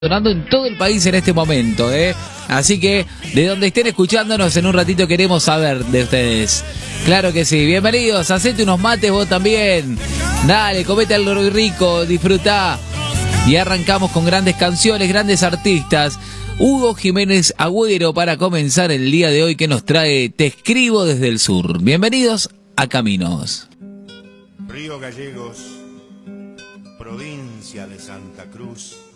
sonando en todo el país en este momento, Así que de donde estén escuchándonos en un ratito queremos saber de ustedes. Claro que sí, bienvenidos, hacete unos mates vos también. Dale, comete algo rico, disfrutá. Y arrancamos con grandes canciones, grandes artistas. Hugo Jiménez Agüero para comenzar el día de hoy que nos trae Te escribo desde el sur. Bienvenidos a Caminos. Río Gallegos, provincia de Santa Cruz.